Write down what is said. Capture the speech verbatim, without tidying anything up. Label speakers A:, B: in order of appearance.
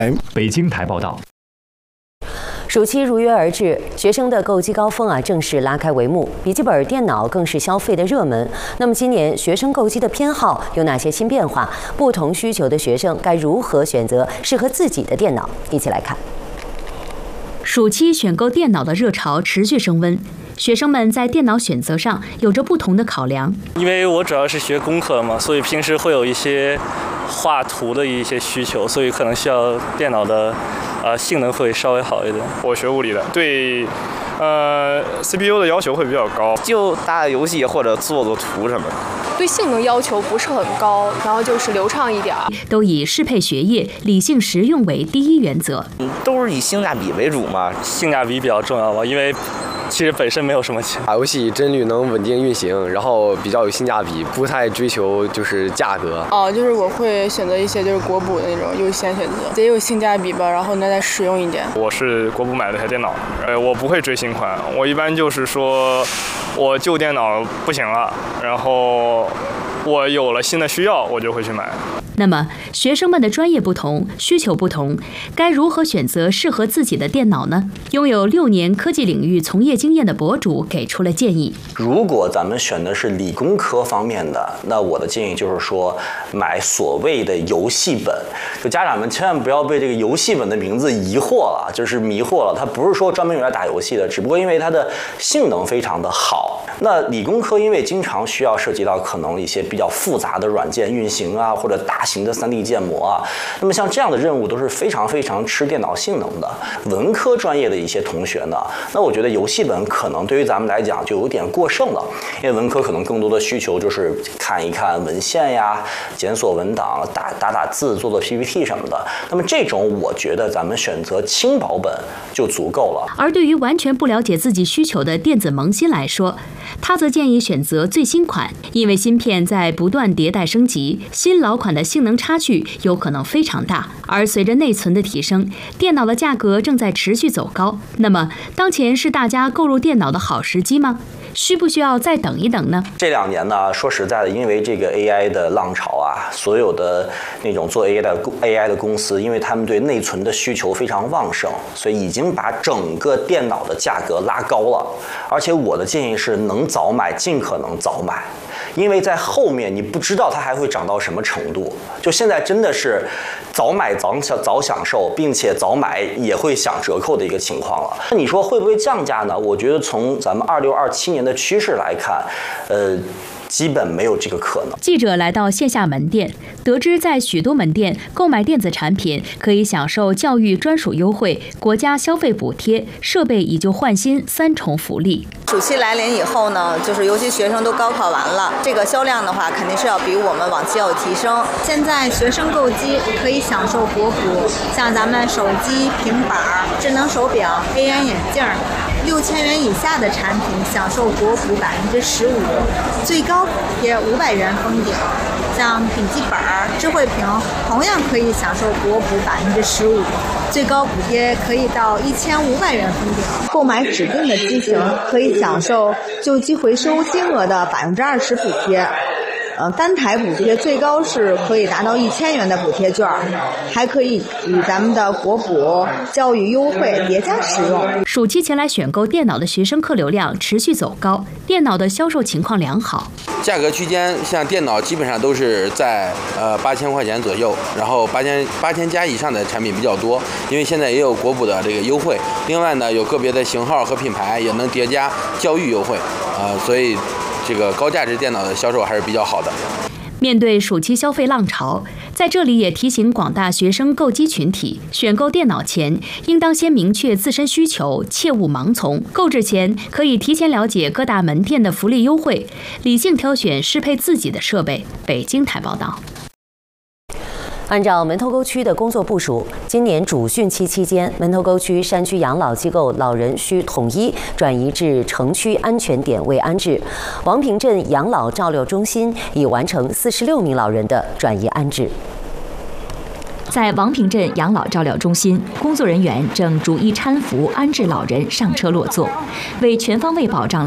A: 北京台报道。
B: 暑期如约而至，学生的购机高峰啊正式拉开帷幕，笔记本电脑更是消费的热门。那么今年学生购机的偏好有哪些新变化？不同需求的学生该如何选择适合自己的电脑？一起来看。
C: 暑期选购电脑的热潮持续升温。学生们在电脑选择上有着不同的考量，
D: 因为我主要是学工科嘛，所以平时会有一些画图的一些需求，所以可能需要电脑的呃性能会稍微好一点。
E: 我学物理的，对呃 C P U 的要求会比较高，
F: 就打打游戏或者做做图什么的。
G: 对性能要求不是很高，然后就是流畅一点，
C: 都以适配学业、理性实用为第一原则。
F: 都是以性价比为主嘛，
D: 性价比比较重要吧，因为其实本身没有什么钱。
H: 打游戏帧率能稳定运行，然后比较有性价比，不太追求就是价格。
G: 哦，就是我会选择一些就是国补的那种优先选择，也有性价比吧，然后呢再实用一点。
E: 我是国补买了台电脑，呃，我不会追新款，我一般就是说，我旧电脑不行了，然后我有了新的需要，我就会去买。
C: 那么，学生们的专业不同，需求不同，该如何选择适合自己的电脑呢？拥有六年科技领域从业经验的博主给出了建议。
I: 如果咱们选的是理工科方面的，那我的建议就是说，买所谓的游戏本。就家长们千万不要被这个游戏本的名字疑惑了，就是迷惑了。它不是说专门用来打游戏的，只不过因为它的性能非常的好。那理工科因为经常需要涉及到可能一些比较复杂的软件运行啊，或者大型的 三 D 建模啊，那么像这样的任务都是非常非常吃电脑性能的。文科专业的一些同学呢，那我觉得游戏本可能对于咱们来讲就有点过剩了，因为文科可能更多的需求就是看一看文献呀、检索文档、打打打字、做做 P P T 什么的。那么这种我觉得咱们选择轻薄本就足够了。
C: 而对于完全不了解自己需求的电子萌新来说，他则建议选择最新款，因为芯片在不断迭代升级，新老款的性能差距有可能非常大。而随着内存的提升，电脑的价格正在持续走高。那么，当前是大家购入电脑的好时机吗？需不需要再等一等呢？
I: 这两年呢，说实在的，因为这个 A I 的浪潮啊，所有的那种做 A I 的 A I 的公司，因为他们对内存的需求非常旺盛，所以已经把整个电脑的价格拉高了。而且我的建议是，能早买尽可能早买。因为在后面你不知道它还会涨到什么程度，就现在真的是早买早享早享受，并且早买也会享折扣的一个情况了。那你说会不会降价呢？我觉得从咱们二六二七年的趋势来看，呃。基本没有这个可能。
C: 记者来到线下门店，得知在许多门店购买电子产品可以享受教育专属优惠、国家消费补贴、设备以旧换新三重福利。
J: 暑期来临以后呢，就是尤其学生都高考完了，这个销量的话肯定是要比我们往期要有提升。
K: 现在学生购机可以享受国补，像咱们手机、平板、智能手表、A R 眼镜，六千元以下的产品享受国补百分之十五，最高补贴五百元封顶。像笔记本、智慧屏同样可以享受国补百分之十五，最高补贴可以到一千五百元封顶。购买指定的机型可以享受旧机回收金额的百分之二十补贴。呃，单台补贴最高是可以达到一千元的补贴券，还可以与咱们的国补教育优惠叠加使用。
C: 暑期前来选购电脑的学生客流量持续走高，电脑的销售情况良好。
L: 价格区间像电脑基本上都是在呃八千块钱左右，然后八千八千加以上的产品比较多，因为现在也有国补的这个优惠。另外呢，有个别的型号和品牌也能叠加教育优惠，呃，所以。这个高价值电脑的销售还是比较好的。
C: 面对暑期消费浪潮，在这里也提醒广大学生购机群体，选购电脑前应当先明确自身需求，切勿盲从。购置前可以提前了解各大门店的福利优惠，理性挑选适配自己的设备。北京台报道。
B: 按照门头沟区的工作部署，今年主汛期期间，门头沟区山区养老机构老人需统一转移至城区安全点位安置。王平镇养老照料中心已完成四十六名老人的转移安置。
M: 在王平镇养老照料中心，工作人员正逐一搀扶安置老人上车落座，为全方位保障